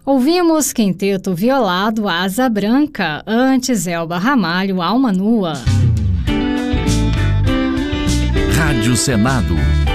Ouvimos Quinteto Violado Asa Branca, antes Elba Ramalho Alma Nua. Rádio Senado.